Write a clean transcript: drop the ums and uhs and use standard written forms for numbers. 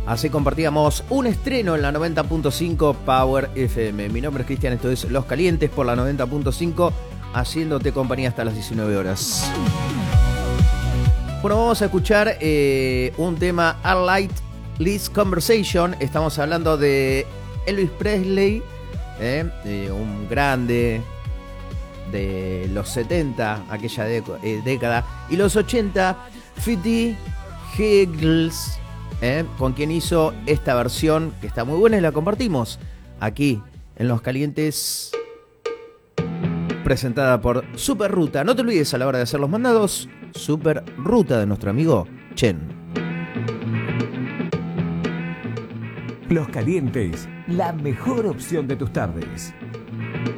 Así compartíamos un estreno en la 90.5 Power FM. Mi nombre es Cristian, esto es Los Calientes por la 90.5, haciéndote compañía hasta las 19 horas. Bueno, vamos a escuchar un tema, A Light Least Conversation. Estamos hablando de Elvis Presley, un grande de los 70, aquella década, y los 80, Fitty Higgles, con quien hizo esta versión que está muy buena y la compartimos aquí en Los Calientes, presentada por Super Ruta. No te olvides a la hora de hacer los mandados, Super Ruta de nuestro amigo Chen. Los Calientes, la mejor opción de tus tardes.